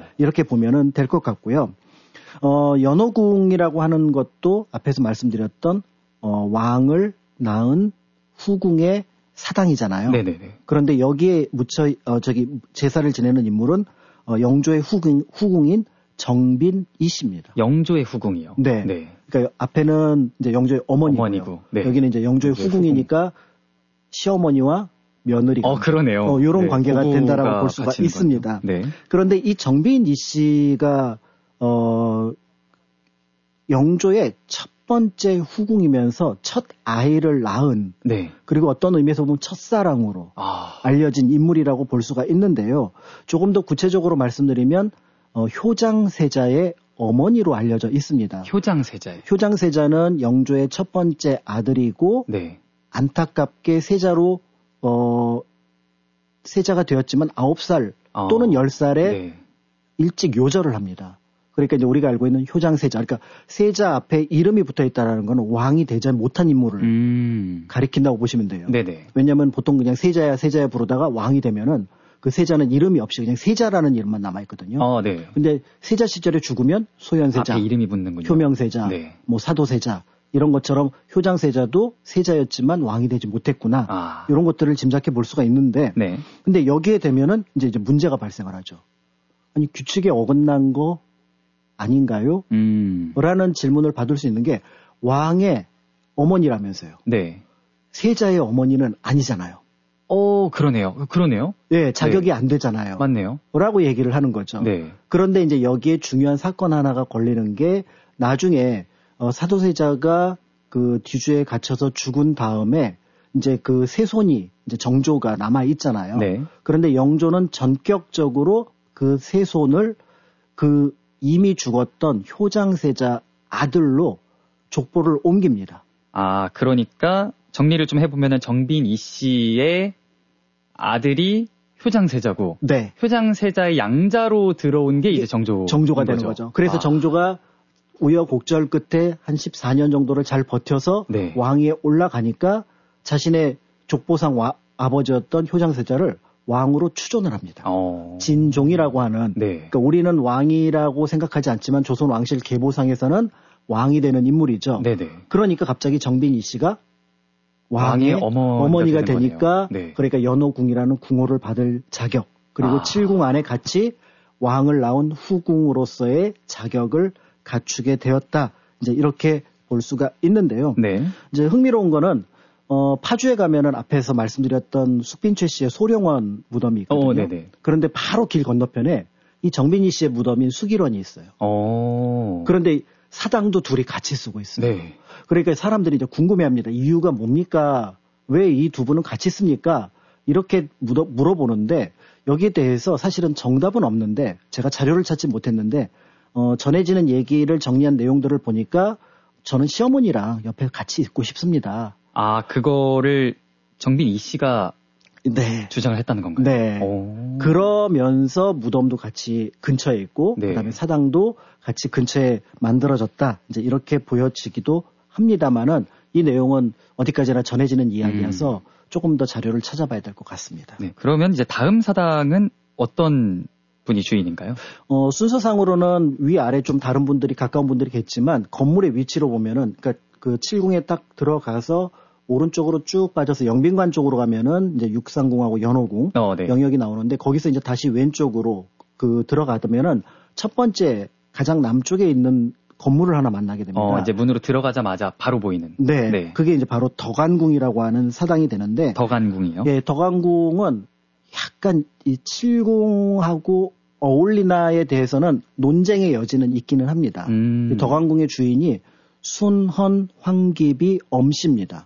이렇게 보면은 될 것 같고요. 연호궁이라고 하는 것도 앞에서 말씀드렸던 왕을 낳은 후궁의 사당이잖아요. 네네네. 그런데 여기에 제사를 지내는 인물은 영조의 후궁인 정빈이 씨입니다. 영조의 후궁이요. 네. 네. 그러니까 앞에는 이제 영조의 어머니고, 네. 여기는 이제 영조의 후궁이니까 시어머니와 며느리가 그러네요. 이런 관계가 된다라고 볼 수가 있습니다. 네. 그런데 이 정빈이 씨가 영조의 첫 번째 후궁이면서 첫 아이를 낳은 그리고 어떤 의미에서 보면 첫사랑으로 알려진 인물이라고 볼 수가 있는데요. 조금 더 구체적으로 말씀드리면 효장세자의 어머니로 알려져 있습니다. 효장세자요. 효장세자는 영조의 첫 번째 아들이고 안타깝게 세자로 세자가 되었지만 9살 또는 10살에 일찍 요절을 합니다. 그러니까 이제 우리가 알고 있는 효장세자, 그러니까 세자 앞에 이름이 붙어 있다라는 건 왕이 되지 못한 인물을 가리킨다고 보시면 돼요. 네네. 왜냐하면 보통 그냥 세자야 부르다가 왕이 되면은 그 세자는 이름이 없이 그냥 세자라는 이름만 남아 있거든요. 네. 근데 세자 시절에 죽으면 소현세자, 앞에 이름이 붙는군요. 효명세자, 뭐 사도세자 이런 것처럼 효장세자도 세자였지만 왕이 되지 못했구나. 이런 것들을 짐작해 볼 수가 있는데, 근데 여기에 되면은 이제 문제가 발생을 하죠. 아니 규칙에 어긋난 거 아닌가요? 라는 질문을 받을 수 있는 게 왕의 어머니라면서요. 네. 세자의 어머니는 아니잖아요. 그러네요. 네, 자격이 안 되잖아요. 맞네요. 라고 얘기를 하는 거죠. 그런데 이제 여기에 중요한 사건 하나가 걸리는 게 나중에 사도세자가 그 뒤주에 갇혀서 죽은 다음에 이제 그 세손이 이제 정조가 남아 있잖아요. 그런데 영조는 전격적으로 그 세손을 그 이미 죽었던 효장세자 아들로 족보를 옮깁니다. 그러니까 정리를 좀 해보면은 정빈이 씨의 아들이 효장세자고, 효장세자의 양자로 들어온 게 이제 정조가 되는 거죠. 그래서 정조가 우여곡절 끝에 한 14년 정도를 잘 버텨서 왕위에 올라가니까 자신의 족보상 아버지였던 효장세자를 왕으로 추존을 합니다. 진종이라고 하는, 그러니까 우리는 왕이라고 생각하지 않지만 조선 왕실 계보상에서는 왕이 되는 인물이죠. 그러니까 갑자기 정빈이 씨가 왕의 어머니가 되니까 그러니까 연호궁이라는 궁호를 받을 자격, 그리고 칠궁 안에 같이 왕을 낳은 후궁으로서의 자격을 갖추게 되었다. 이제 이렇게 볼 수가 있는데요. 이제 흥미로운 거는 파주에 가면은 앞에서 말씀드렸던 숙빈최 씨의 소령원 무덤이 있거든요. 그런데 바로 길 건너편에 이 정빈이 씨의 무덤인 수길원이 있어요. 그런데 사당도 둘이 같이 쓰고 있어요. 그러니까 사람들이 이제 궁금해합니다. 이유가 뭡니까? 왜 이 두 분은 같이 씁니까? 이렇게 물어보는데 여기에 대해서 사실은 정답은 없는데 제가 자료를 찾지 못했는데 전해지는 얘기를 정리한 내용들을 보니까 저는 시어머니랑 옆에 같이 있고 싶습니다. 그거를 정빈이 씨가 주장을 했다는 건가요? 그러면서 무덤도 같이 근처에 있고 그다음에 사당도 같이 근처에 만들어졌다. 이제 이렇게 보여지기도 합니다만은 이 내용은 어디까지나 전해지는 이야기여서 조금 더 자료를 찾아봐야 될 것 같습니다. 그러면 이제 다음 사당은 어떤 분이 주인인가요? 순서상으로는 위아래 좀 다른 분들이 가까운 분들이겠지만 건물의 위치로 보면은 그러니까 그 칠궁에 딱 들어가서 오른쪽으로 쭉 빠져서 영빈관 쪽으로 가면은 이제 육상궁하고 연호궁 영역이 나오는데 거기서 이제 다시 왼쪽으로 그 들어가면은 첫 번째 가장 남쪽에 있는 건물을 하나 만나게 됩니다. 이제 문으로 들어가자마자 바로 보이는. 그게 이제 바로 덕안궁이라고 하는 사당이 되는데. 덕안궁이요? 덕안궁은 약간 이 칠궁하고 어울리나에 대해서는 논쟁의 여지는 있기는 합니다. 덕안궁의 주인이 순헌 황기비 엄씨입니다.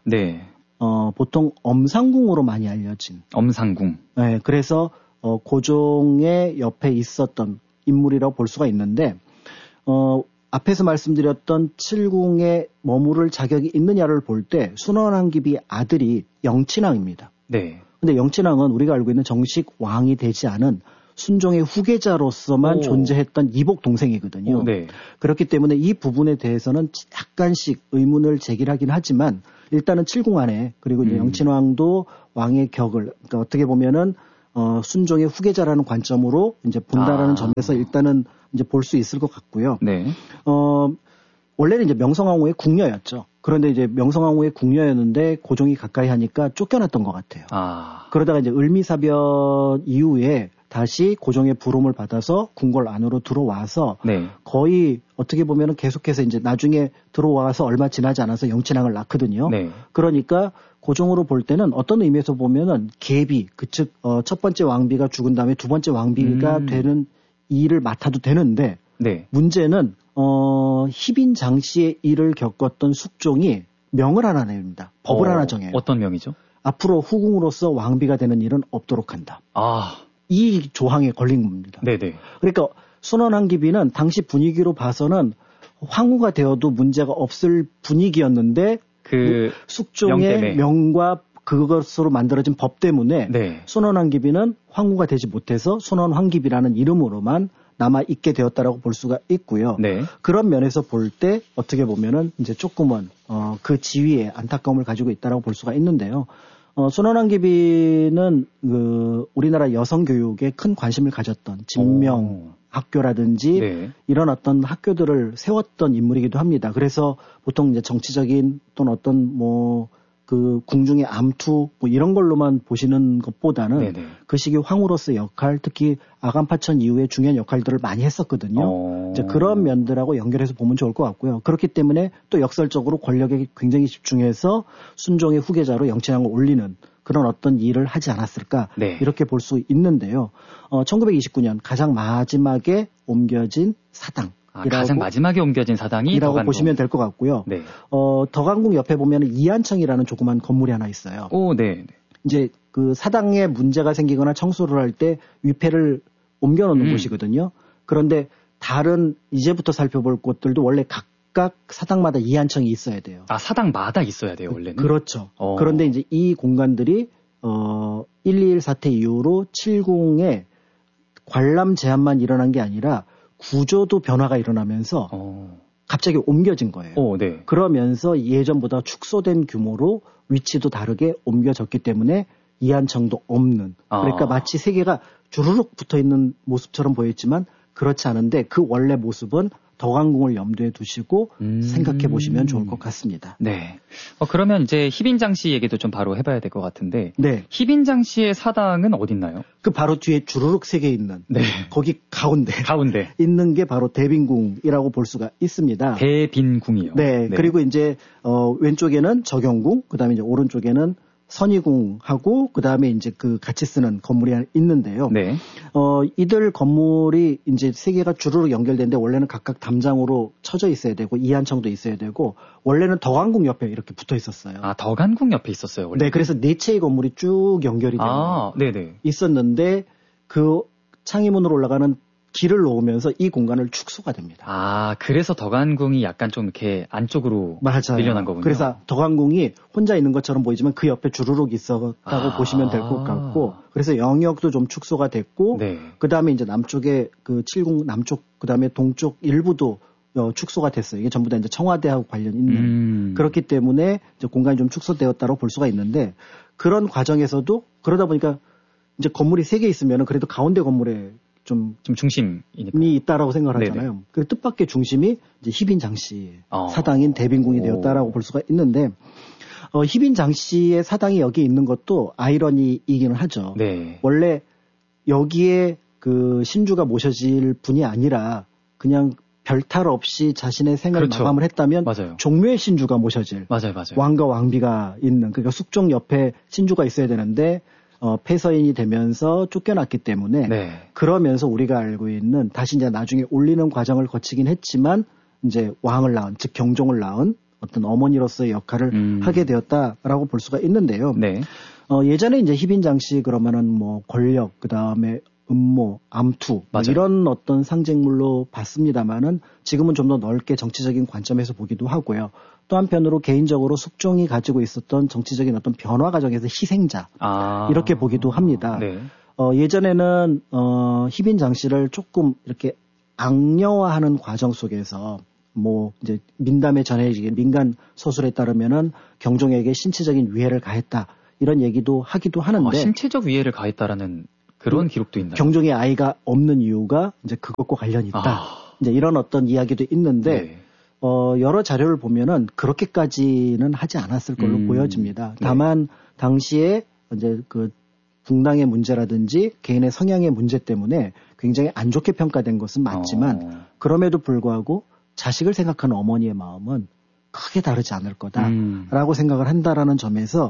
보통 엄상궁으로 많이 알려진. 엄상궁. 그래서 고종의 옆에 있었던 인물이라고 볼 수가 있는데 앞에서 말씀드렸던 칠궁에 머무를 자격이 있느냐를 볼 때 순헌 황기비 아들이 영친왕입니다. 근데 영친왕은 우리가 알고 있는 정식 왕이 되지 않은 순종의 후계자로서만 존재했던 이복 동생이거든요. 그렇기 때문에 이 부분에 대해서는 약간씩 의문을 제기하긴 하지만 일단은 칠궁 안에 그리고 이제 영친왕도 왕의 격을 그러니까 어떻게 보면은 순종의 후계자라는 관점으로 이제 본다라는 점에서 일단은 이제 볼 수 있을 것 같고요. 네. 원래는 이제 명성황후의 궁녀였죠. 그런데 이제 명성황후의 궁녀였는데 고종이 가까이 하니까 쫓겨났던 것 같아요. 그러다가 이제 을미사변 이후에 다시 고종의 부름을 받아서 궁궐 안으로 들어와서 네. 거의 어떻게 보면은 계속해서 이제 나중에 들어와서 얼마 지나지 않아서 영친왕을 낳거든요. 네. 그러니까 고종으로 볼 때는 어떤 의미에서 보면은 계비, 즉 첫 번째 왕비가 죽은 다음에 두 번째 왕비가 되는 일을 맡아도 되는데 네. 문제는 희빈 장씨의 일을 겪었던 숙종이 명을 하나 냅니다. 법을 하나 정해요. 어떤 명이죠? 앞으로 후궁으로서 왕비가 되는 일은 없도록 한다. 이 조항에 걸린 겁니다. 네네. 그러니까 순원왕기비는 당시 분위기로 봐서는 황후가 되어도 문제가 없을 분위기였는데 그 숙종의 명과 그것으로 만들어진 법 때문에 네. 순원왕기비는 황후가 되지 못해서 순원황기비라는 이름으로만 남아 있게 되었다라고 볼 수가 있고요. 네. 그런 면에서 볼 때 어떻게 보면은 이제 조금은 그 지위에 안타까움을 가지고 있다라고 볼 수가 있는데요. 순원왕기비는 우리나라 여성 교육에 큰 관심을 가졌던 진명 학교라든지 네. 이런 어떤 학교들을 세웠던 인물이기도 합니다. 그래서 보통 이제 정치적인 또는 어떤 그 궁중의 암투 이런 걸로만 보시는 것보다는 네네. 그 시기 황후로서의 역할, 특히 아간파천 이후에 중요한 역할들을 많이 했었거든요. 이제 그런 면들하고 연결해서 보면 좋을 것 같고요. 그렇기 때문에 또 역설적으로 권력에 굉장히 집중해서 순종의 후계자로 영친왕을 올리는 그런 어떤 일을 하지 않았을까 네. 이렇게 볼 수 있는데요. 1929년 가장 마지막에 옮겨진 사당. 가장 마지막에 옮겨진 사당이 이라고 덕안궁. 보시면 될 것 같고요. 네. 덕안궁 옆에 보면 이한청이라는 조그만 건물이 하나 있어요. 네. 이제 그 사당에 문제가 생기거나 청소를 할 때 위패를 옮겨놓는 곳이거든요. 그런데 다른 이제부터 살펴볼 곳들도 원래 각각 사당마다 이한청이 있어야 돼요. 사당마다 있어야 돼요, 원래는? 그렇죠. 그런데 이제 이 공간들이 121 사태 이후로 70에 관람 제한만 일어난 게 아니라 구조도 변화가 일어나면서 갑자기 옮겨진 거예요. 네. 그러면서 예전보다 축소된 규모로 위치도 다르게 옮겨졌기 때문에 이한청도 없는. 그러니까 마치 세 개가 주르륵 붙어 있는 모습처럼 보였지만 그렇지 않은데 그 원래 모습은 덕안궁을 염두에 두시고 생각해 보시면 좋을 것 같습니다. 네. 그러면 이제 희빈장 씨 얘기도 좀 바로 해봐야 될 것 같은데. 네. 희빈장 씨의 사당은 어딨나요? 그 바로 뒤에 주르륵 세 개 있는. 네. 거기 가운데 있는 게 바로 대빈궁이라고 볼 수가 있습니다. 대빈궁이요. 네. 그리고 이제 왼쪽에는 적용궁, 그다음에 이제 오른쪽에는 선의궁하고 그다음에 이제 그 같이 쓰는 건물이 하나 있는데요. 네. 이들 건물이 이제 세 개가 주르륵 연결되는데 원래는 각각 담장으로 쳐져 있어야 되고 이한청도 있어야 되고 원래는 덕안궁 옆에 이렇게 붙어 있었어요. 덕안궁 옆에 있었어요, 원래. 네, 그래서 네 채의 건물이 쭉 연결이 네네. 있었는데 그 창의문으로 올라가는 길을 놓으면서 이 공간을 축소가 됩니다. 그래서 덕안궁이 약간 좀 이렇게 안쪽으로 맞아요. 밀려난 거군요. 그래서 덕안궁이 혼자 있는 것처럼 보이지만 그 옆에 주르륵 있었다고 보시면 될 것 같고, 그래서 영역도 좀 축소가 됐고, 네. 그 다음에 이제 남쪽에 그 칠궁 남쪽, 그 다음에 동쪽 일부도 축소가 됐어요. 이게 전부 다 이제 청와대하고 관련 있는. 그렇기 때문에 이제 공간이 좀 축소되었다고 볼 수가 있는데, 그런 과정에서도 그러다 보니까 이제 건물이 3개 있으면 그래도 가운데 건물에 좀 중심이니까. 있다라고 생각을 하잖아요. 그 뜻밖의 중심이 이제 희빈장씨 사당인 대빈궁이 되었다라고 볼 수가 있는데, 희빈장씨의 사당이 여기 있는 것도 아이러니이기는 하죠. 네. 원래 여기에 그 신주가 모셔질 분이 아니라 그냥 별탈 없이 자신의 생을 마감을 했다면 종묘의 신주가 모셔질 왕과 왕비가 있는, 그러니까 숙종 옆에 신주가 있어야 되는데 폐서인이 되면서 쫓겨났기 때문에 그러면서 우리가 알고 있는 다시 이제 나중에 올리는 과정을 거치긴 했지만 이제 왕을 낳은, 즉 경종을 낳은 어떤 어머니로서의 역할을 하게 되었다라고 볼 수가 있는데요. 네. 예전에 이제 희빈장씨 그러면은 뭐 권력, 그 다음에 음모, 암투 이런 어떤 상징물로 봤습니다만은 지금은 좀 더 넓게 정치적인 관점에서 보기도 하고요. 또 한편으로 개인적으로 숙종이 가지고 있었던 정치적인 어떤 변화 과정에서 희생자 이렇게 보기도 합니다. 네. 예전에는 희빈장씨를 조금 이렇게 악령화하는 과정 속에서 뭐 이제 민담에 전해지긴 민간 서술에 따르면은 경종에게 신체적인 위해를 가했다 이런 얘기도 하기도 하는데 신체적 위해를 가했다라는 그런 기록도 있나요? 경종의 아이가 없는 이유가 이제 그것과 관련이 있다. 이제 이런 어떤 이야기도 있는데 네. 여러 자료를 보면은 그렇게까지는 하지 않았을 걸로 보여집니다. 다만 당시에 이제 그 붕당의 문제라든지 개인의 성향의 문제 때문에 굉장히 안 좋게 평가된 것은 맞지만 그럼에도 불구하고 자식을 생각하는 어머니의 마음은 크게 다르지 않을 거다라고 생각을 한다라는 점에서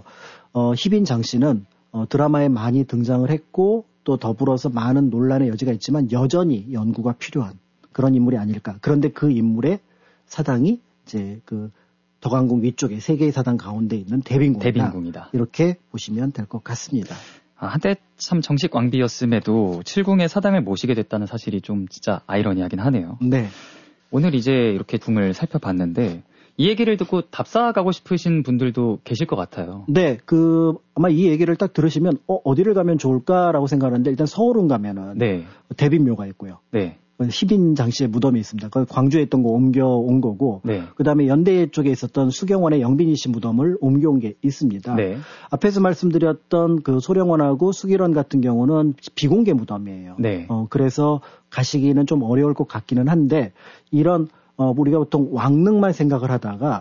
희빈 장 씨는 드라마에 많이 등장을 했고 또 더불어서 많은 논란의 여지가 있지만 여전히 연구가 필요한 그런 인물이 아닐까. 그런데 그 인물의 사당이 이제 그 덕안궁 위쪽에 세 개의 사당 가운데 있는 대빈궁이다. 이렇게 보시면 될 것 같습니다. 한때 참 정식 왕비였음에도 칠궁의 사당을 모시게 됐다는 사실이 좀 진짜 아이러니하긴 하네요. 네. 오늘 이제 이렇게 궁을 살펴봤는데 이 얘기를 듣고 답사 가고 싶으신 분들도 계실 것 같아요. 네, 아마 이 얘기를 딱 들으시면 어디를 가면 좋을까라고 생각하는데 일단 서울은 가면은 네. 대빈묘가 있고요. 네. 희빈 장 씨의 무덤이 있습니다. 광주에 있던 거 옮겨온 거고, 네. 그다음에 연대 쪽에 있었던 수경원의 영빈이 씨 무덤을 옮겨온 게 있습니다. 네. 앞에서 말씀드렸던 그 소령원하고 수길원 같은 경우는 비공개 무덤이에요. 네. 그래서 가시기는 좀 어려울 것 같기는 한데 이런 우리가 보통 왕릉만 생각을 하다가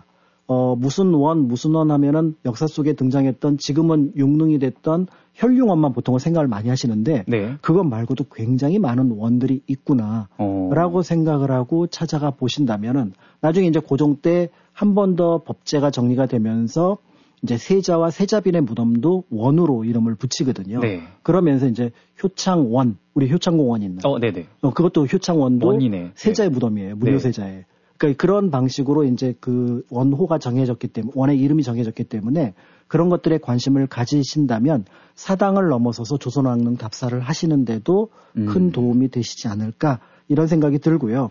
무슨 원 하면은 역사 속에 등장했던 지금은 융릉이 됐던 혈융원만 보통은 생각을 많이 하시는데 네. 그것 말고도 굉장히 많은 원들이 있구나라고 생각을 하고 찾아가 보신다면은 나중에 이제 고종 때 한 번 더 법제가 정리가 되면서 이제 세자와 세자빈의 무덤도 원으로 이름을 붙이거든요. 네. 그러면서 이제 효창원, 우리 효창공원 있는. 네네. 그것도 효창원도 원이네. 세자의 무덤이에요. 무료 세자의. 그러니까 그런 방식으로 이제 그 원호가 정해졌기 때문에, 원의 이름이 정해졌기 때문에 그런 것들에 관심을 가지신다면 사당을 넘어서서 조선왕릉 답사를 하시는데도 큰 도움이 되시지 않을까 이런 생각이 들고요.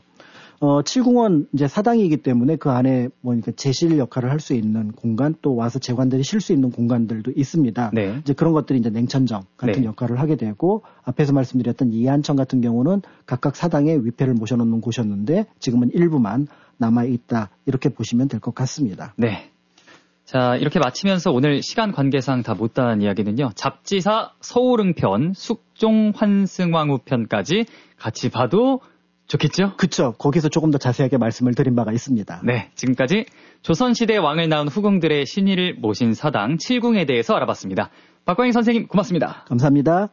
칠궁원 이제 사당이기 때문에 그 안에 그러니까 제실 역할을 할 수 있는 공간 또 와서 재관들이 쉴 수 있는 공간들도 있습니다. 네. 이제 그런 것들이 이제 냉천정 같은 네. 역할을 하게 되고 앞에서 말씀드렸던 이한천 같은 경우는 각각 사당에 위패를 모셔놓는 곳이었는데 지금은 일부만 남아 있다 이렇게 보시면 될 것 같습니다. 네. 자, 이렇게 마치면서 오늘 시간 관계상 다 못다한 이야기는요. 잡지사 서울응편, 숙종 환승왕후 편까지 같이 봐도 좋겠죠? 그렇죠. 거기서 조금 더 자세하게 말씀을 드린 바가 있습니다. 네, 지금까지 조선시대 왕을 낳은 후궁들의 신의를 모신 사당 칠궁에 대해서 알아봤습니다. 박광희 선생님 고맙습니다. 감사합니다.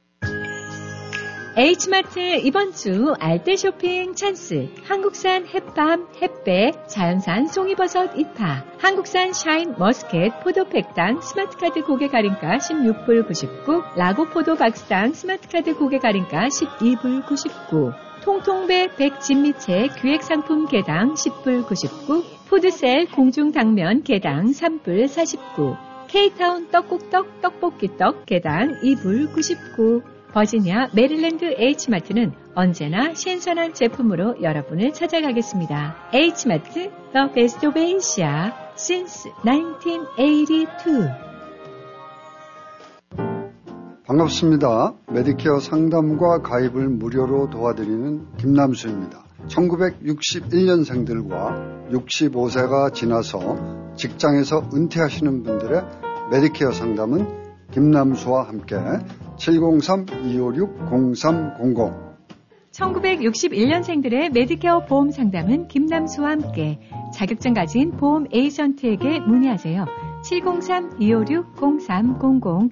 H마트 이번 주 알뜰 쇼핑 찬스. 한국산 햇밤, 햇배, 자연산 송이버섯 2파, 한국산 샤인 머스켓 포도팩당 스마트카드 고객 할인가 16불 99, 라고포도 박스당 스마트카드 고객 할인가 12불 99, 통통배 백진미채 기획상품 개당 10불 99, 푸드셀 공중당면 개당 3불 49, K타운 떡국떡 떡볶이떡 개당 2불 99, 버지니아 메릴랜드 H마트는 언제나 신선한 제품으로 여러분을 찾아가겠습니다. H마트, The Best of Asia, since 1982. 반갑습니다. 메디케어 상담과 가입을 무료로 도와드리는 김남수입니다. 1961년생들과 65세가 지나서 직장에서 은퇴하시는 분들의 메디케어 상담은 김남수와 함께 703-256-0300 1961년생들의 메디케어 보험 상담은 김남수와 함께 자격증 가진 보험 에이전트에게 문의하세요. 703-256-0300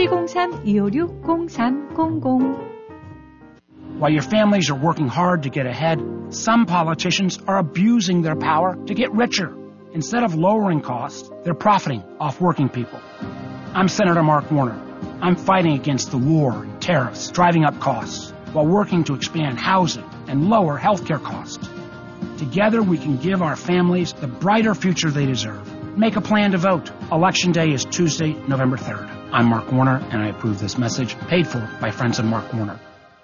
703-256-0300 While your families are working hard to get ahead, some politicians are abusing their power to get richer. Instead of lowering costs, they're profiting off working people. I'm Senator Mark Warner. I'm fighting against the war and tariffs driving up costs while working to expand housing and lower healthcare costs. Together we can give our families the brighter future they deserve. Make a plan to vote. Election day is Tuesday, November 3rd. I'm Mark Warner, and I approve this message, paid for by friends of Mark Warner.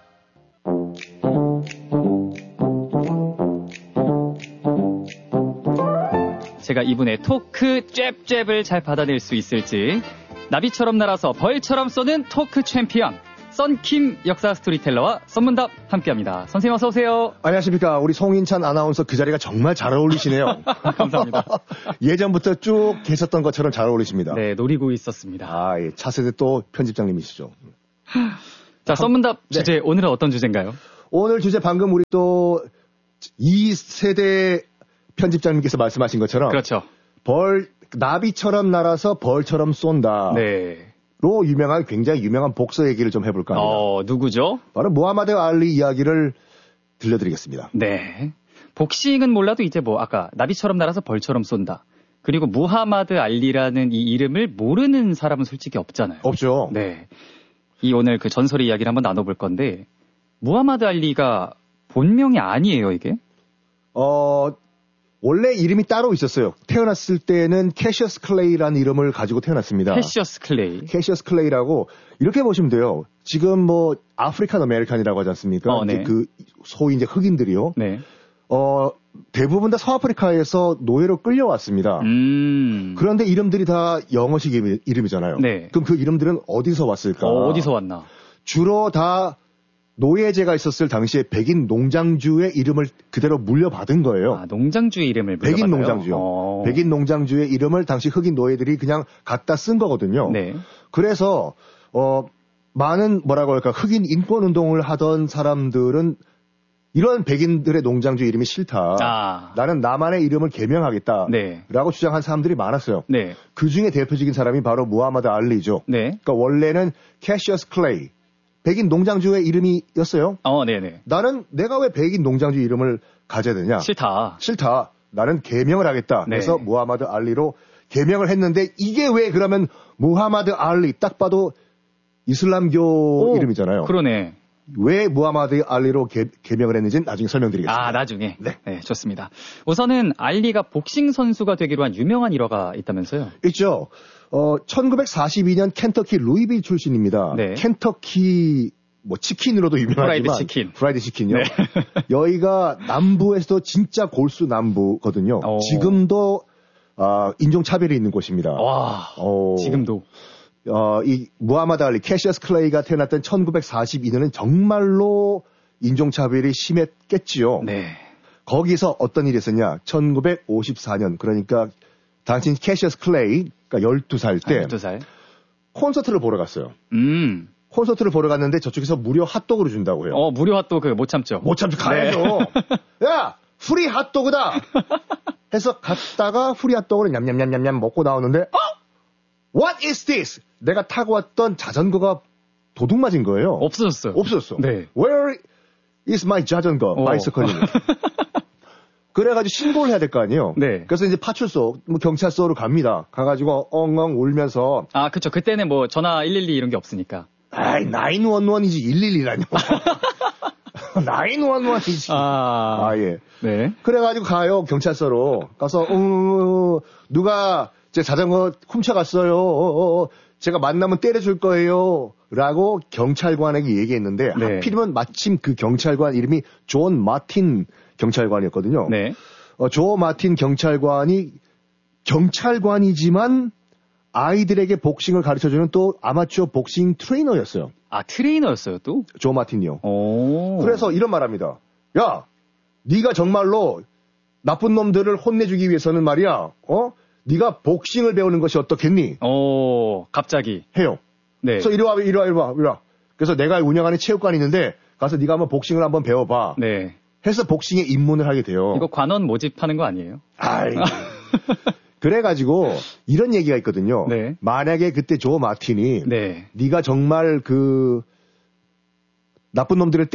제가 이분의 토크 잽잽을 잘 받아낼 수 있을지 나비처럼 날아서 벌처럼 쏘는 토크 챔피언 썬킴 역사 스토리텔러와 썬문답 함께합니다. 선생님 어서 오세요. 안녕하십니까. 우리 송인찬 아나운서 그 자리가 정말 잘 어울리시네요. 감사합니다. 예전부터 쭉 계셨던 것처럼 잘 어울리십니다. 네, 노리고 있었습니다. 예. 차세대 또 편집장님이시죠. 자, 썬문답 주제, 네. 오늘은 어떤 주제인가요? 오늘 주제 방금 우리 또 2세대 편집장님께서 말씀하신 것처럼. 그렇죠. 나비처럼 날아서 벌처럼 쏜다. 네. 로 유명한 굉장히 유명한 복서 얘기를 좀 해볼까 합니다. 누구죠? 바로 무하마드 알리 이야기를 들려드리겠습니다. 네. 복싱은 몰라도 이제 뭐 아까 나비처럼 날아서 벌처럼 쏜다. 그리고 무하마드 알리라는 이 이름을 모르는 사람은 솔직히 없잖아요. 없죠. 네. 이 오늘 그 전설의 이야기를 한번 나눠볼 건데 무하마드 알리가 본명이 아니에요, 이게? 원래 이름이 따로 있었어요. 태어났을 때는 캐시어스 클레이라는 이름을 가지고 태어났습니다. 캐시어스 클레이. 캐시어스 클레이라고 이렇게 보시면 돼요. 지금 뭐 아프리칸 아메리칸이라고 하지 않습니까? 네. 이제 그 소위 이제 흑인들이요. 네. 대부분 다 서아프리카에서 노예로 끌려왔습니다. 그런데 이름들이 다 영어식 이름이잖아요. 네. 그럼 그 이름들은 어디서 왔을까? 어디서 왔나? 주로 다 노예제가 있었을 당시에 백인 농장주의 이름을 그대로 물려받은 거예요. 아, 농장주의 이름을 물려받아요? 백인 농장주요. 백인 농장주의 이름을 당시 흑인 노예들이 그냥 갖다 쓴 거거든요. 네. 그래서 많은 뭐라고 할까 흑인 인권 운동을 하던 사람들은 이런 백인들의 농장주 이름이 싫다. 나는 나만의 이름을 개명하겠다. 네. 라고 주장한 사람들이 많았어요. 네. 그 중에 대표적인 사람이 바로 무하마드 알리죠. 네. 그러니까 원래는 캐시어스 클레이. 백인 농장주의 이름이었어요. 네네. 나는 내가 왜 백인 농장주 이름을 가져야 되냐. 싫다. 나는 개명을 하겠다. 네. 그래서 무하마드 알리로 개명을 했는데 이게 왜 그러면 무하마드 알리 딱 봐도 이슬람교 이름이잖아요. 그러네. 왜 무하마드 알리로 개명을 했는지는 나중에 설명드리겠습니다. 나중에. 네. 네, 좋습니다. 우선은 알리가 복싱 선수가 되기로 한 유명한 일화가 있다면서요? 있죠. 1942년 켄터키 루이빌 출신입니다. 네. 켄터키 치킨으로도 유명하지만 프라이드 치킨요. 네. 여기가 남부에서도 진짜 골수 남부거든요. 지금도 인종 차별이 있는 곳입니다. 와. 지금도. 이 무하마드 알리 캐시어스 클레이가 태어났던 1942년은 정말로 인종 차별이 심했겠지요. 네. 거기서 어떤 일이 있었냐? 1954년 그러니까 당신 캐시어스 클레이 그러니까 12살 때 12살. 콘서트를 보러 갔어요. 콘서트를 보러 갔는데 저쪽에서 무료 핫도그를 준다고 해요. 무료 핫도그 못 참죠. 못 참죠. 가야죠. 네. 야, 프리 핫도그다. 해서 갔다가 프리 핫도그를 냠냠냠냠냠 먹고 나오는데 What is this? 내가 타고 왔던 자전거가 도둑 맞은 거예요. 없어졌어요. 네. Where is my 자전거? 바이스클이. 그래가지고 신고를 해야 될 거 아니에요. 네. 그래서 이제 파출소, 경찰서로 갑니다. 가가지고 엉엉 울면서. 그쵸. 그때는 전화 112 이런 게 없으니까. 911이지 112라뇨. 911이지. 예. 네. 그래가지고 가요, 경찰서로. 가서, 누가 제 자전거 훔쳐갔어요. 제가 만나면 때려줄 거예요. 라고 경찰관에게 얘기했는데, 네. 하필이면 마침 그 경찰관 이름이 존 마틴 경찰관이었거든요. 네. 존 마틴 경찰관이 경찰관이지만 아이들에게 복싱을 가르쳐주는 또 아마추어 복싱 트레이너였어요. 트레이너였어요, 또? 존 마틴이요. 그래서 이런 말 합니다. 야, 네가 정말로 나쁜 놈들을 혼내주기 위해서는 말이야, 네가 복싱을 배우는 것이 어떻겠니? 갑자기. 해요. 네. 그래서 이리 와. 그래서 내가 운영하는 체육관이 있는데 가서 네가 한번 복싱을 한번 배워봐. 네. 해서 복싱에 입문을 하게 돼요. 이거 관원 모집하는 거 아니에요? 그래가지고 이런 얘기가 있거든요. 네. 만약에 그때 조 마틴이 네. 네가 정말 그 나쁜 놈들을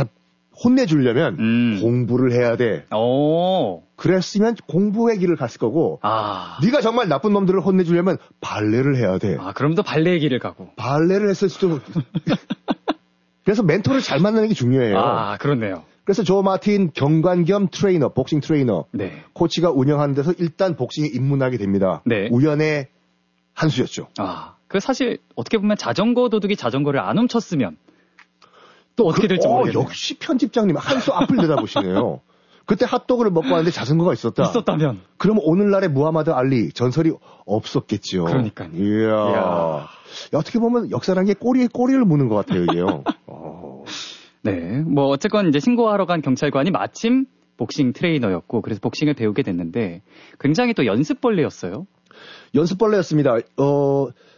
혼내주려면 공부를 해야 돼. 그랬으면 공부의 길을 갔을 거고 네가 정말 나쁜 놈들을 혼내주려면 발레를 해야 돼. 그럼 또 발레의 길을 가고. 발레를 했을 수도. 그래서 멘토를 잘 만나는 게 중요해요. 그렇네요. 그래서 조 마틴 경관 겸 트레이너, 복싱 트레이너, 네. 코치가 운영하는 데서 일단 복싱에 입문하게 됩니다. 네. 우연의 한 수였죠. 그 사실 어떻게 보면 자전거 도둑이 자전거를 안 훔쳤으면 또 어떻게 될지 모르겠네요. 역시 편집장님 한 수 앞을 내다보시네요. 그때 핫도그를 먹고 왔는데 자전거가 있었다면. 그럼 오늘날의 무하마드 알리 전설이 없었겠죠. 그러니까요. 이야. 어떻게 보면 역사라는 게 꼬리에 꼬리를 무는 것 같아요, 이게요. 네. 어쨌건 이제 신고하러 간 경찰관이 마침 복싱 트레이너였고, 그래서 복싱을 배우게 됐는데, 굉장히 또 연습벌레였어요. 연습벌레였습니다.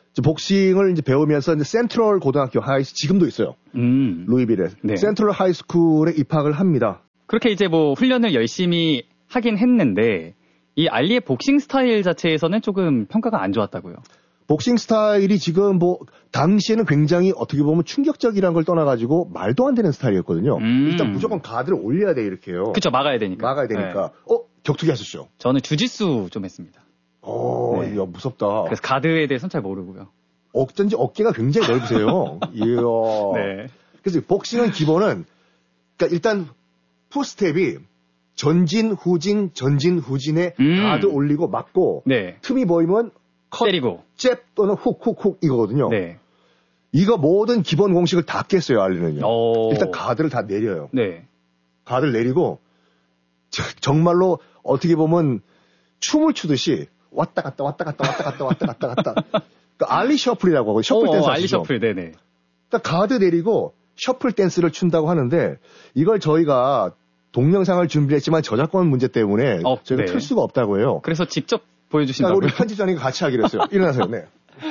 복싱을 이제 배우면서 이제 센트럴 고등학교 지금도 있어요. 루이빌에. 네. 센트럴 하이스쿨에 입학을 합니다. 그렇게 이제 뭐 훈련을 열심히 하긴 했는데 이 알리의 복싱 스타일 자체에서는 조금 평가가 안 좋았다고요. 복싱 스타일이 지금 뭐 당시에는 굉장히 어떻게 보면 충격적이라는 걸 떠나가지고 말도 안 되는 스타일이었거든요. 일단 무조건 가드를 올려야 돼 이렇게요. 그렇죠. 막아야 되니까. 네. 격투기 하셨죠? 저는 주짓수 좀 했습니다. 네. 이야 무섭다. 그래서 가드에 대해서는 잘 모르고요. 어쩐지 어깨가 굉장히 넓으세요. 이야. 네. 그래서 복싱은 기본은 그러니까 일단 풀스텝이 전진 후진에 가드 올리고 맞고 네. 틈이 보이면 컷, 때리고 잽 또는 훅 이거거든요. 네. 이거 모든 기본 공식을 다 깼어요, 알리는요. 일단 가드를 다 내려요. 네. 가드를 내리고 정말로 어떻게 보면 춤을 추듯이 왔다 갔다. 그러니까 알리 셔플이라고 하고 셔플 댄스 알리 셔플, 네네. 그러니까 가드 내리고 셔플 댄스를 춘다고 하는데 이걸 저희가 동영상을 준비했지만 저작권 문제 때문에 저희가 틀 수가 없다고 해요. 그래서 직접 보여주신다고요? 우리 편집장님과 같이 하기로 했어요. 일어나세요. 네.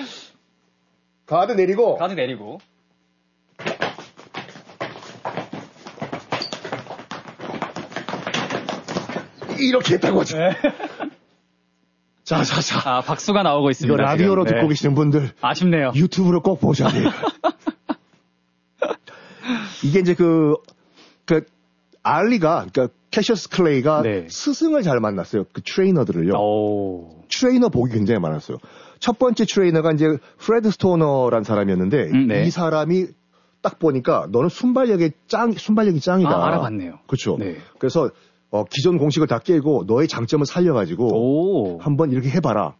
가드 내리고 이렇게 했다고 하죠. 네. 자. 아, 박수가 나오고 있습니다. 이거 라디오로 지금. 듣고 계시는 분들. 아쉽네요. 유튜브로 꼭 보셔야 돼요. 이게 이제 알리가, 그러니까 캐셔스 클레이가 스승을 잘 만났어요. 그 트레이너들을요. 트레이너 복이 굉장히 많았어요. 첫 번째 트레이너가 이제 프레드 스토너라는 사람이었는데 이 사람이 딱 보니까 너는 순발력이 짱이다. 아, 알아봤네요. 그렇죠. 네. 그래서 기존 공식을 다 깨고 너의 장점을 살려가지고 한번 이렇게 해봐라.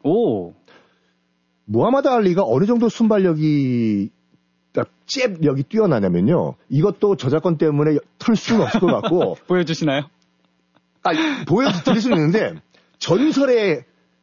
무하마드 알리가 어느 정도 순발력이 잽력이 뛰어나냐면요. 이것도 저작권 때문에 틀 수는 없을 것 같고. 보여주시나요? 보여드릴 수는 있는데 전설의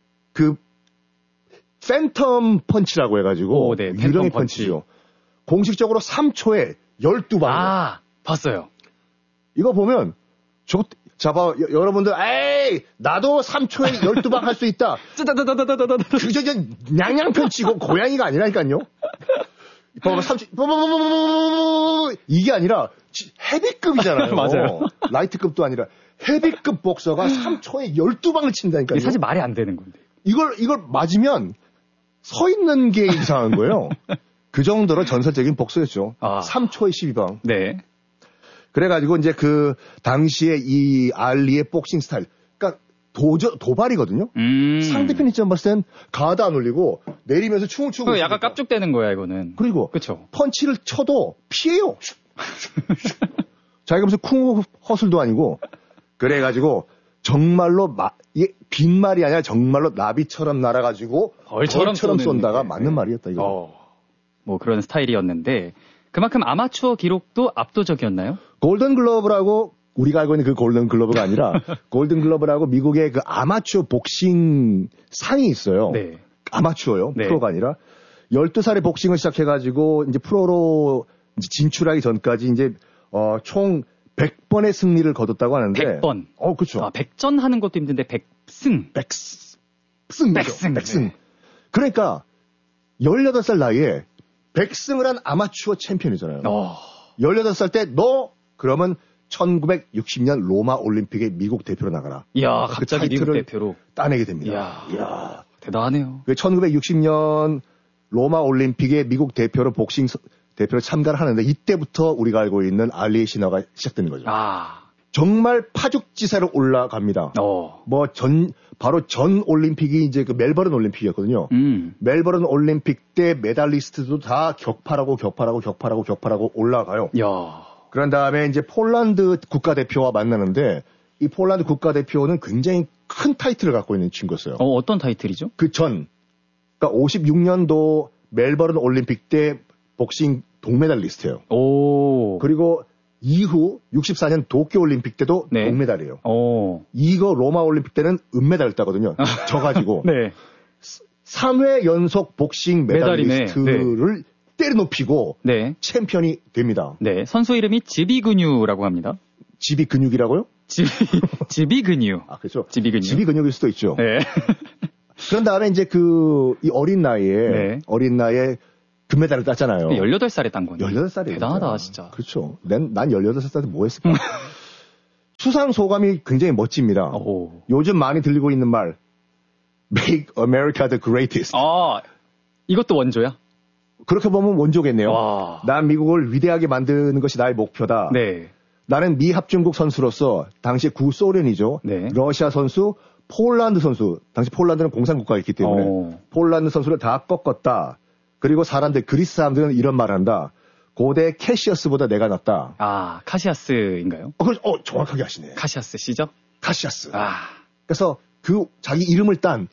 팬텀 펀치라고 해가지고 유령의 펀치죠. 공식적으로 3초에 12방. 아, 봤어요. 이거 보면 여러분들 나도 3초에 12방 할 수 있다. 그저 냥냥 펀치고 고양이가 아니라니까요. 이게 아니라 헤비급이잖아요. 맞아요. 라이트급도 아니라 헤비급 복서가 3초에 12방을 친다니까요. 사실 말이 안 되는 건데. 이걸 맞으면 서 있는 게 이상한 거예요. 그 정도로 전설적인 복서였죠. 3초에 12방. 네. 그래가지고 이제 당시에 이 알리의 복싱 스타일. 그러니까 도발이거든요. 상대편 입장 봤을 땐 가드 안 올리고 내리면서 춤을 추고. 약간 깝죽대는 거야, 이거는. 그리고 그쵸. 펀치를 쳐도 피해요. 자기가 무슨 쿵 허술도 아니고. 그래가지고 정말로 빈말이 아니라 정말로 나비처럼 날아가지고 벌처럼 쏜다가 맞는 말이었다, 이거. 뭐 그런 스타일이었는데 그만큼 아마추어 기록도 압도적이었나요? 골든글러브라고 우리가 알고 있는 그 골든글러브가 아니라 골든글러브라고 미국의 그 아마추어 복싱 상이 있어요. 네. 아마추어요. 프로가 아니라 12살에 복싱을 시작해가지고 이제 프로로 이제 진출하기 전까지 이제 총 100번의 승리를 거뒀다고 하는데 100번. 그렇죠. 100전 하는 것도 힘든데 100승. 100승. 그러니까 18살 나이에 100승을 한 아마추어 챔피언이잖아요. 18살 때 그러면 1960년 로마 올림픽에 미국 대표로 나가라. 이야, 갑자기 미국 대표로 따내게 됩니다. 이야, 대단하네요. 1960년 로마 올림픽에 미국 대표로 복싱 대표로 참가를 하는데 이때부터 우리가 알고 있는 알리의 신화가 시작되는 거죠. 정말 파죽지세로 올라갑니다. 바로 전 올림픽이 이제 멜버른 올림픽이었거든요. 멜버른 올림픽 때 메달리스트도 다 격파라고 올라가요. 그런 다음에 이제 폴란드 국가대표와 만나는데 이 폴란드 국가대표는 굉장히 큰 타이틀을 갖고 있는 친구였어요. 어떤 타이틀이죠? 그러니까 56년도 멜버른 올림픽 때 복싱 동메달리스트예요. 그리고 이후 64년 도쿄올림픽 때도 동메달이에요. 이거 로마 올림픽 때는 은메달을 따거든요. 져가지고 3회 연속 복싱 메달리스트를 때려눕히고 챔피언이 됩니다. 선수 이름이 지비근유라고 합니다. 지비근육이라고요? 지비근유. 그렇죠. 지비근유. 지비근육일 수도 있죠. 그런 다음에 이제 이 어린 나이에 금메달을 땄잖아요. 18살에 딴 거네. 18살이에요. 대단하다, 진짜. 그렇죠. 난 18살 때 뭐 했을까? 수상 소감이 굉장히 멋집니다. 오. 요즘 많이 들리고 있는 말, Make America the Greatest. 이것도 원조야? 그렇게 보면 원조겠네요. 와. 난 미국을 위대하게 만드는 것이 나의 목표다. 네. 나는 미합중국 선수로서 당시 구소련이죠. 네. 러시아 선수, 폴란드 선수, 당시 폴란드는 공산국가였기 때문에 폴란드 선수를 다 꺾었다. 그리고 그리스 사람들은 이런 말을 한다. 고대 캐시어스보다 내가 낫다. 카시아스인가요? 정확하게 하시네. 카시아스 씨죠? 카시아스. 그래서 자기 이름을 딴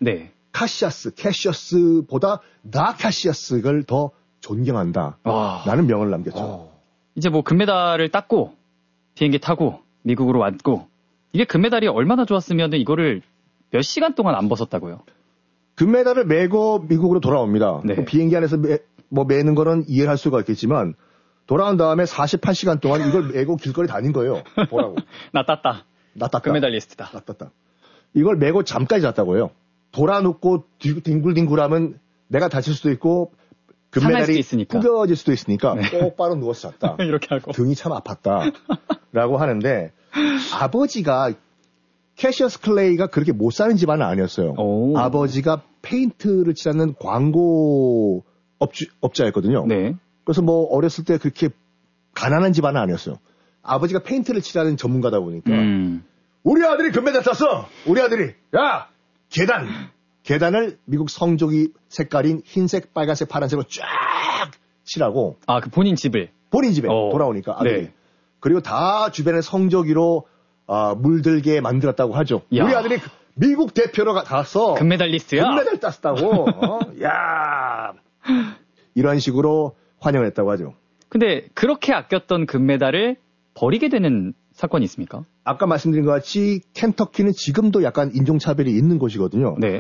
캐시어스보다 나 카시아스를 더 존경한다. 라는 명을 남겼죠. 이제 뭐 금메달을 땄고 비행기 타고 미국으로 왔고 이게 금메달이 얼마나 좋았으면 이거를 몇 시간 동안 안 벗었다고요? 금메달을 메고 미국으로 돌아옵니다. 네. 비행기 안에서 메는 거는 이해할 수가 있겠지만 돌아온 다음에 48시간 동안 이걸 메고 길거리 다닌 거예요. 보라고. 나 땄다. 금메달리스트다. 나 땄다. 이걸 메고 잠까지 잤다고 해요. 돌아눕고 뒹굴뒹굴하면 내가 다칠 수도 있고 금메달이 구겨질 수도 있으니까 똑바로 누워서 잤다. 이렇게 하고. 등이 참 아팠다. 라고 하는데 아버지가 캐시어스 클레이가 그렇게 못 사는 집안은 아니었어요. 아버지가 페인트를 칠하는 광고 업자였거든요. 네. 그래서 뭐 어렸을 때 그렇게 가난한 집안은 아니었어요. 아버지가 페인트를 칠하는 전문가다 보니까 우리 아들이 금메달 땄어. 우리 아들이 계단을 미국 성조기 색깔인 흰색, 빨간색, 파란색으로 쫙 칠하고 그 본인 집에 돌아오니까 아들이. 네. 그리고 다 주변에 성조기로 물들게 만들었다고 하죠. 야. 우리 아들이 미국 대표로 가서 금메달리스트야. 금메달 땄다고. 야. 이런 식으로 환영을 했다고 하죠. 근데 그렇게 아꼈던 금메달을 버리게 되는 사건이 있습니까? 아까 말씀드린 것 같이 켄터키는 지금도 약간 인종차별이 있는 곳이거든요. 네.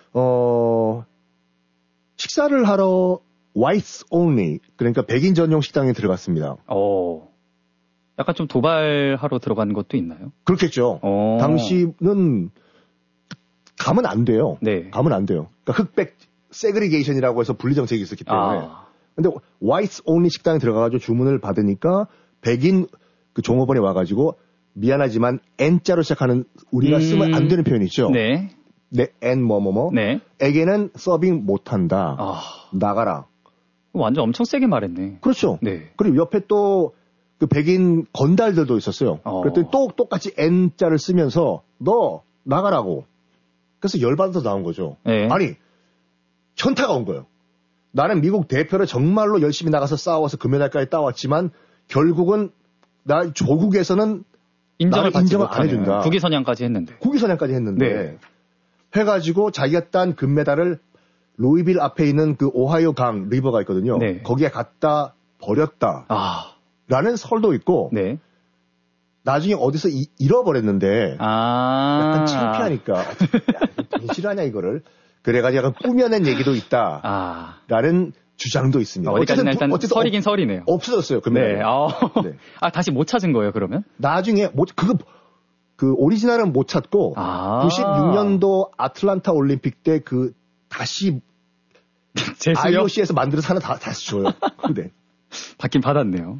식사를 하러 whites only, 그러니까 백인 전용 식당에 들어갔습니다. 약간 좀 도발하러 들어간 것도 있나요? 그렇겠죠. 당시는 가면 안 돼요. 네. 가면 안 돼요. 그러니까 흑백 세그리게이션이라고 해서 분리정책이 있었기 때문에. 근데 whites only 식당에 들어가가지고 주문을 받으니까 백인 그 종업원이 와가지고 미안하지만 N자로 시작하는 우리가 쓰면 안 되는 표현이 있죠. 네. N 네. 에게는 서빙 못한다. 나가라. 완전 엄청 세게 말했네. 그렇죠. 네. 그리고 옆에 또 그 백인 건달들도 있었어요. 그랬더니 또 똑같이 N자를 쓰면서 너 나가라고. 그래서 열받아서 나온 거죠. 네. 아니 현타가 온 거예요. 나는 미국 대표를 정말로 열심히 나가서 싸워서 금메달까지 따왔지만 결국은 나 조국에서는 인정을 안 해준다. 국위선양까지 했는데. 네. 해가지고 자기가 딴 금메달을 루이빌 앞에 있는 그 오하이오 강 리버가 있거든요. 네. 거기에 갖다 버렸다. 라는 설도 있고. 네. 나중에 어디서 잃어버렸는데. 약간 창피하니까. 야, 실하냐 이거를. 그래가지고 약간 꾸며낸 얘기도 있다. 라는 주장도 있습니다. 어디까지나 일단 설이긴 설이네요. 없어졌어요. 금메달. 네. 다시 못 찾은 거예요, 그러면? 나중에 그 오리지널은 못 찾고 96년도 아틀란타 올림픽 때 다시 IOC에서 만들어서 하나 다시 줘요. 네. 받긴 받았네요.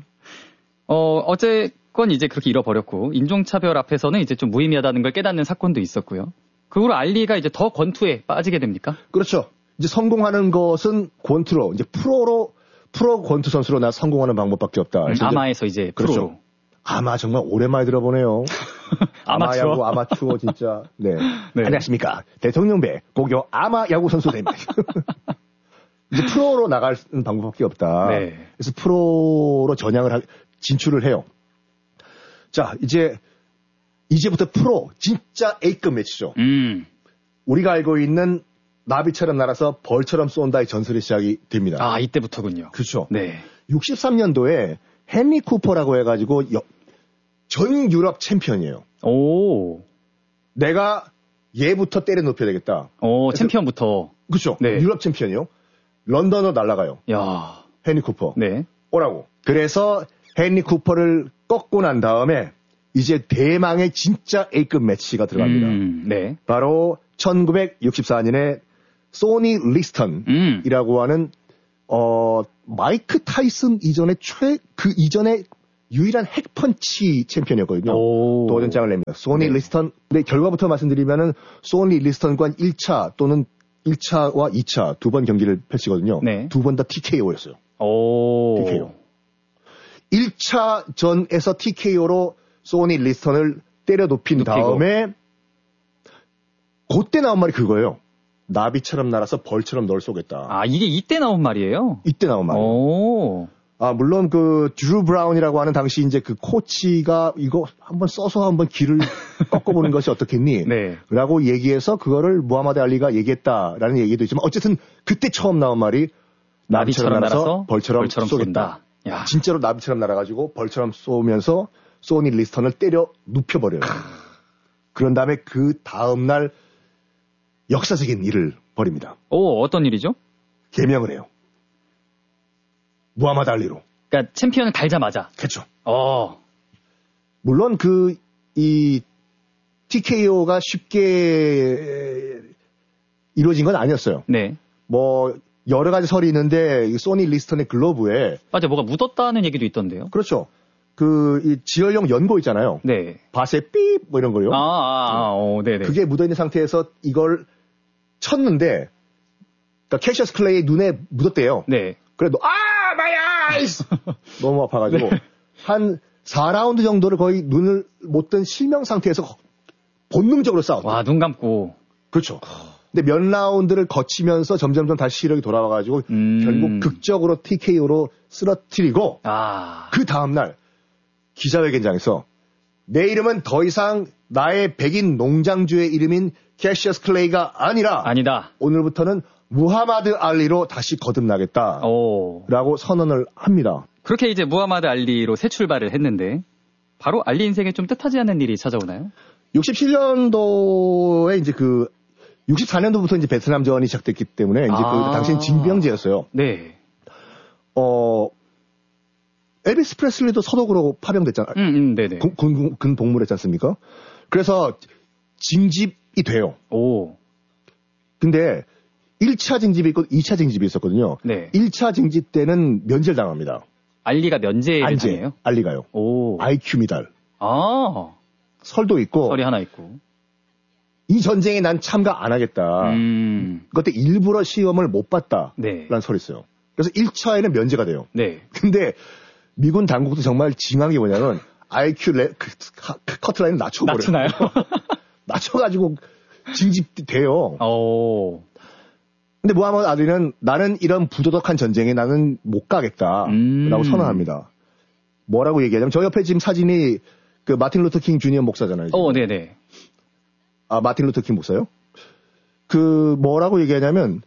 어쨌건 이제 그렇게 잃어버렸고 인종차별 앞에서는 이제 좀 무의미하다는 걸 깨닫는 사건도 있었고요. 그 후로 알리가 이제 더 권투에 빠지게 됩니까? 그렇죠. 이제 성공하는 것은 권투로 이제 프로 권투 선수로 나 성공하는 방법밖에 없다. 아마에서 이제 프로로. 그렇죠. 아마 정말 오랜만에 들어보네요. 아마야구 아마추어 진짜. 네. 안녕하십니까. 대통령배 고교 아마야구 선수 됩니다. 이제 프로로 나갈 방법밖에 없다. 네. 그래서 프로로 진출을 해요. 자, 이제부터 프로 진짜 A급 매치죠. 우리가 알고 있는 나비처럼 날아서 벌처럼 쏜다의 전설이 시작이 됩니다. 이때부터군요. 그렇죠. 네. 63년도에 헨리 쿠퍼라고 해가지고 전 유럽 챔피언이에요. 내가 얘부터 때려 눕혀야 되겠다. 챔피언부터. 그렇죠. 네. 유럽 챔피언이요. 런던으로 날아가요. 야. 헨리 쿠퍼. 네. 오라고. 그래서 헨리 쿠퍼를 꺾고 난 다음에 이제 대망의 진짜 A급 매치가 들어갑니다. 네. 바로 1964년에 소니 리스턴이라고 하는 마이크 타이슨 이전에 그 이전에 유일한 핵펀치 챔피언이었거든요. 도전장을 냅니다. 소니 리스턴. 근데 결과부터 말씀드리면은 소니 리스턴과 1차 또는 1차와 2차 두 번 경기를 펼치거든요. 네. 두 번 다 TKO였어요. TKO. 1차 전에서 TKO로 소니 리스턴을 때려 눕힌 다음에 그때 나온 말이 그거예요. 나비처럼 날아서 벌처럼 널 쏘겠다. 아, 이게 이때 나온 말이에요? 이때 나온 말이에요. 아, 물론 그 드루 브라운이라고 하는 당시 이제 그 코치가 이거 한번 써서 한번 길을 꺾어보는 것이 어떻겠니? 네. 라고 얘기해서 그거를 무하마드 알리가 얘기했다라는 얘기도 있지만 어쨌든 그때 처음 나온 말이 나비처럼 날아서 벌처럼 쏘겠다. 야. 진짜로 나비처럼 날아가지고 벌처럼 쏘면서 소니 리스턴을 때려 눕혀버려요. 그런 다음에 그 다음날 역사적인 일을 벌입니다. 어떤 일이죠? 개명을 해요. 무하마드 알리로. 그러니까 챔피언을 달자마자. 그렇죠. 물론 이 TKO가 쉽게 이루어진 건 아니었어요. 네. 뭐 여러 가지 설이 있는데 소니 리스턴의 글러브에 맞아, 뭐가 묻었다는 얘기도 있던데요. 그렇죠. 이 지혈용 연고 있잖아요. 네. 밭에 삐 뭐 이런 거요. 네네. 그게 묻어 있는 상태에서 이걸 쳤는데, 그러니까 캐셔스 클레이 눈에 묻었대요. 네. 그래도 마이 아이스 너무 아파가지고 네. 한 4라운드 정도를 거의 눈을 못 뜬 실명 상태에서 본능적으로 싸웠다. 와, 눈 감고. 그렇죠. 근데 몇 라운드를 거치면서 점점점 다시 시력이 돌아와가지고 결국 극적으로 TKO로 쓰러뜨리고 그 다음날 기자회견장에서 내 이름은 더 이상 나의 백인 농장주의 이름인 캐시어스 클레이가 아니다. 오늘부터는 무하마드 알리로 다시 거듭나겠다. 라고 선언을 합니다. 그렇게 이제 무하마드 알리로 새 출발을 했는데 바로 알리 인생에 좀 뜻하지 않은 일이 찾아오나요? 67년도에 이제 64년도부터 이제 베트남전이 시작됐기 때문에 이제 당시엔 징병제였어요. 네. 엘비스 프레슬리도 서독으로 파병됐잖아요. 네네. 군 복무를 했지 않습니까? 그래서 징집이 돼요. 근데 1차 징집이 있고 2차 징집이 있었거든요. 네. 1차 징집 때는 면제를 당합니다. 알리가 면제를 당해요? 알리가요. IQ 미달. 설도 있고. 설이 하나 있고. 이 전쟁에 난 참가 안 하겠다. 그때 일부러 시험을 못 봤다. 네. 라는 설이 있어요. 그래서 1차에는 면제가 돼요. 네. 근데 미군 당국도 정말 징한 게 뭐냐면 IQ 커트라인을 낮춰버려요. 낮추나요? 낮춰가지고 징집돼요. 근데 무하마드 알리는 나는 이런 부도덕한 전쟁에 나는 못 가겠다. 라고 선언합니다. 뭐라고 얘기하냐면 저 옆에 지금 사진이 그 마틴 루터 킹 주니어 목사잖아요. 네네. 마틴 루터 킹 목사요? 뭐라고 얘기하냐면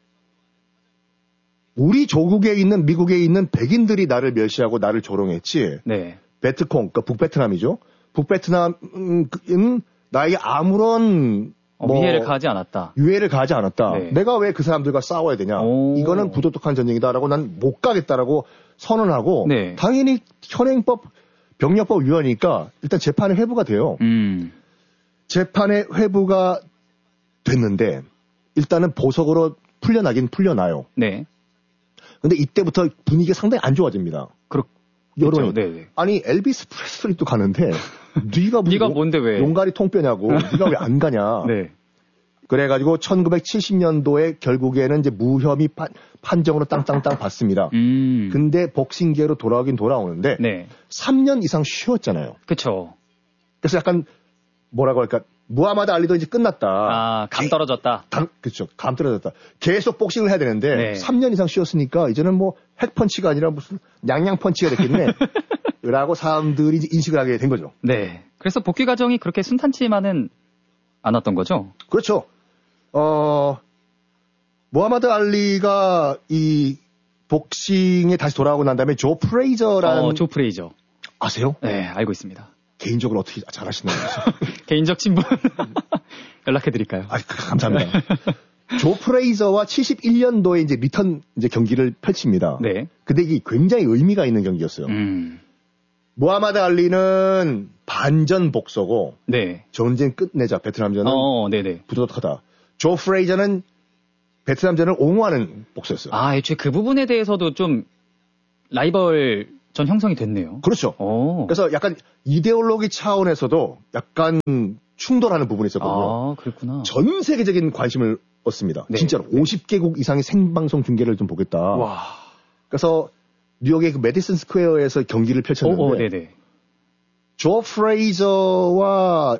우리 조국에 있는 미국에 있는 백인들이 나를 멸시하고 나를 조롱했지. 네. 베트콩, 그러니까 북베트남이죠. 북베트남은 나에게 아무런 위해를 가하지 않았다. 유해를 가하지 않았다. 네. 내가 왜 그 사람들과 싸워야 되냐. 이거는 부도덕한 전쟁이다라고 난 못 가겠다라고 선언하고 네. 당연히 현행법 병력법 위반이니까 일단 재판에 회부가 돼요. 재판에 회부가 됐는데 일단은 보석으로 풀려나긴 풀려나요. 네. 근데 이때부터 분위기가 상당히 안 좋아집니다. 여론이. 네네. 아니 엘비스 프레슬리도 가는데 네가 뭔데 왜? 용가리 통뼈냐고. 네가 왜 안 가냐. 네. 그래가지고 1970년도에 결국에는 이제 무혐의 판정으로 땅땅땅 받습니다. 근데 복싱계로 돌아오긴 돌아오는데 네. 3년 이상 쉬었잖아요. 그렇죠. 그래서 약간 뭐라고 할까. 무하마드 알리도 이제 끝났다. 감 떨어졌다. 그렇죠. 감 떨어졌다. 계속 복싱을 해야 되는데 네. 3년 이상 쉬었으니까 이제는 뭐 핵펀치가 아니라 무슨 냥냥펀치가 됐겠네. 라고 사람들이 이제 인식을 하게 된 거죠. 네. 그래서 복귀 과정이 그렇게 순탄치만은 않았던 거죠? 그렇죠. 무하마드 알리가 이 복싱에 다시 돌아오고 난 다음에 조 프레이저라는 조 프레이저. 아세요? 네, 알고 있습니다. 개인적으로 어떻게 잘하시나요? 개인적 친분 연락해드릴까요? 감사합니다. 조 프레이저와 71년도에 이제 리턴 이제 경기를 펼칩니다. 네. 근데 이게 굉장히 의미가 있는 경기였어요. 무하마드 알리는 반전 복서고, 네. 전쟁 끝내자 베트남전은 네네. 부도덕하다. 조 프레이저는 베트남전을 옹호하는 복수였어요. 아, 애초에 그 부분에 대해서도 좀 라이벌 전 형성이 됐네요. 그렇죠. 오. 그래서 약간 이데올로기 차원에서도 약간 충돌하는 부분이 있었거든요. 아, 그렇구나. 전 세계적인 관심을 얻습니다. 네. 진짜로 50개국 이상의 생방송 중계를 좀 보겠다. 와. 그래서 뉴욕의 그 메디슨 스퀘어에서 경기를 펼쳤는데 네네. 조 프레이저와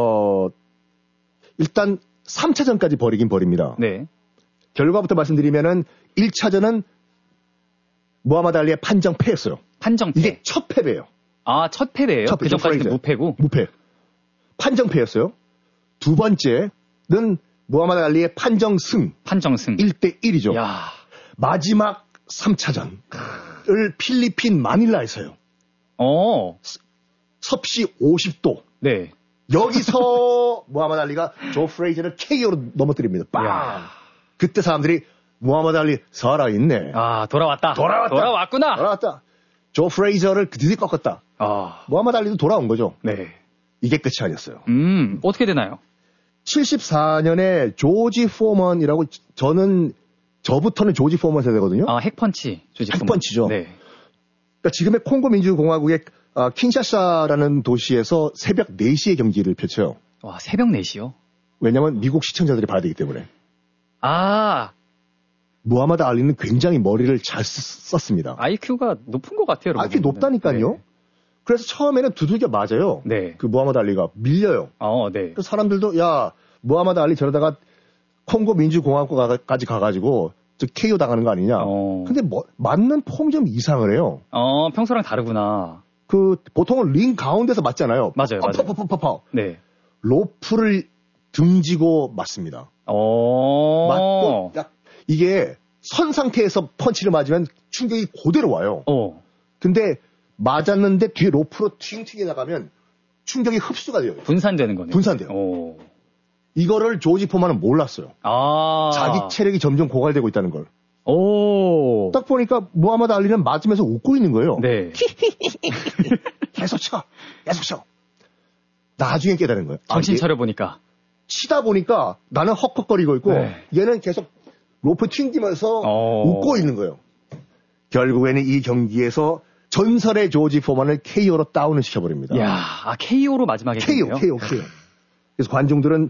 일단 3차전까지 벌이긴 벌입니다. 네. 결과부터 말씀드리면은 1차전은 무하마드 알리의 판정 패였어요. 판정패. 이게 첫 패배예요. 아, 첫 패배예요? 첫 패, 그 전까지는 조 무패고? 무패. 판정 패였어요. 두 번째는 무하마드 알리의 판정 승. 판정승. 1대1이죠. 야. 마지막 3차전을 필리핀 마닐라에서요. 섭씨 50도. 네. 여기서 무하마드 알리가 조 프레이저를 KO로 넘어뜨립니다. 빵! 야. 그때 사람들이 무하마드 알리 살아있네. 아, 돌아왔다. 돌아왔구나. 돌아왔다. 조 프레이저를 드디어 꺾었다. 아. 무하마드 알리도 돌아온 거죠. 네. 이게 끝이 아니었어요. 어떻게 되나요? 74년에 조지 포먼이라고 저부터는 조지 포먼 세대거든요. 아, 핵펀치. 핵펀치죠. 네. 그러니까 지금의 콩고 민주공화국의 킨샤사라는 도시에서 새벽 4시에 경기를 펼쳐요. 와, 새벽 4시요? 왜냐면 미국 시청자들이 봐야 되기 때문에. 아. 무하마드 알리는 굉장히 머리를 잘 썼습니다. IQ가 높은 것 같아요, 여러분. IQ 높다니까요. 네. 그래서 처음에는 두들겨 맞아요. 네. 그 무하마드 알리가 밀려요. 네. 그래서 사람들도 야 무하마드 알리 저러다가 콩고 민주공화국까지 가가지고 KO 당하는 거 아니냐. 근데 맞는 폼이 좀 이상을 해요. 평소랑 다르구나. 보통은 링 가운데서 맞잖아요. 맞아요. 파파파파파. 네. 로프를 등지고 맞습니다. 맞고 이게 선 상태에서 펀치를 맞으면 충격이 그대로 와요. 근데 맞았는데 뒤에 로프로 튀게 나가면 충격이 흡수가 돼요. 분산되는 거네요. 분산돼요. 이거를 조지 포만은 몰랐어요. 자기 체력이 점점 고갈되고 있다는 걸. 딱 보니까 무하마드 알리는 맞으면서 웃고 있는 거예요. 네. 계속 쳐. 나중에 깨달은 거예요. 정신 차려보니까. 치다 보니까 나는 헉헉거리고 있고 네. 얘는 계속 로프 튕기면서 웃고 있는 거예요. 결국에는 이 경기에서 전설의 조지 포만을 KO로 다운을 시켜버립니다. KO로 마지막에 KO. 그래서 관중들은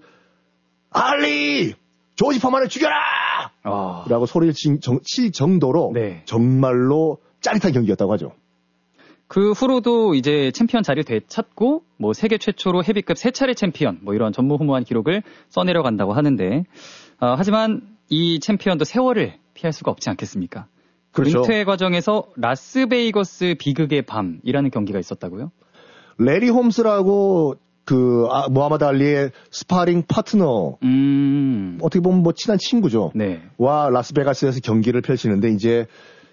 알리! 조지 포만을 죽여라! 라고 소리를 칠 정도로 네. 정말로 짜릿한 경기였다고 하죠. 그 후로도 이제 챔피언 자리를 되찾고 세계 최초로 헤비급 3차례 챔피언 이런 전무후무한 기록을 써내려 간다고 하는데 하지만 이 챔피언도 세월을 피할 수가 없지 않겠습니까? 그렇죠. 은퇴 과정에서 라스베이거스 비극의 밤이라는 경기가 있었다고요? 레리 홈스라고 무하마드 알리의 스파링 파트너 어떻게 보면 친한 친구죠. 네. 와 라스베가스에서 경기를 펼치는데 이제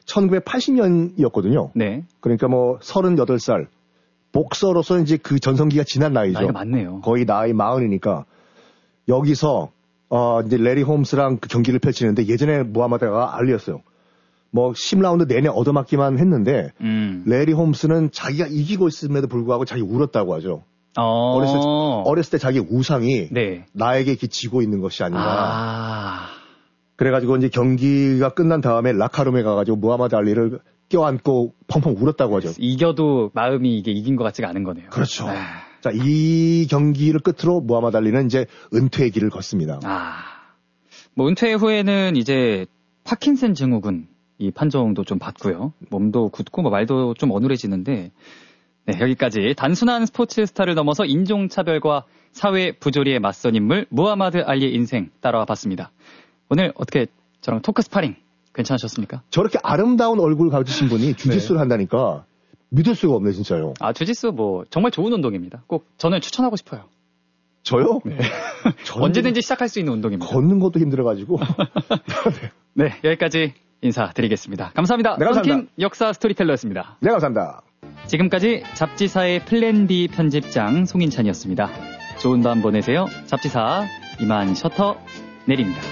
1980년이었거든요. 네. 그러니까 38살. 복서로서 이제 그 전성기가 지난 나이죠. 나이가 많네요. 거의 나이 40이니까. 여기서, 이제 레리 홈스랑 그 경기를 펼치는데 예전에 무하마드가 알리였어요. 10라운드 내내 얻어맞기만 했는데, 레리 홈스는 자기가 이기고 있음에도 불구하고 자기 울었다고 하죠. 어렸을 때 자기 우상이 네. 나에게 이렇게 지고 있는 것이 아닌가. 그래가지고 이제 경기가 끝난 다음에 라카룸에 가가지고 무하마드 알리를 껴안고 펑펑 울었다고 하죠. 이겨도 마음이 이게 이긴 것 같지가 않은 거네요. 그렇죠. 자, 이 경기를 끝으로 무하마드 알리는 이제 은퇴의 길을 걷습니다. 은퇴 후에는 이제 파킨슨 증후군 이 판정도 좀 받고요. 몸도 굳고 말도 좀 어눌해지는데 네, 여기까지 단순한 스포츠 스타를 넘어서 인종차별과 사회 부조리에 맞선 인물 무하마드 알리의 인생 따라와 봤습니다. 오늘 어떻게 저랑 토크 스파링 괜찮으셨습니까? 저렇게 아름다운 얼굴 가지신 분이 주짓수를 한다니까 믿을 수가 없네 진짜요. 주짓수 정말 좋은 운동입니다. 꼭 저는 추천하고 싶어요. 저요? 네. 언제든지 시작할 수 있는 운동입니다. 걷는 것도 힘들어가지고. 네, 여기까지 인사드리겠습니다. 감사합니다. 네, 감사합니다. 썬킴 역사 스토리텔러였습니다. 네, 감사합니다. 지금까지 잡지사의 플랜 B 편집장 송인찬이었습니다. 좋은 밤 보내세요. 잡지사 이만 셔터 내립니다.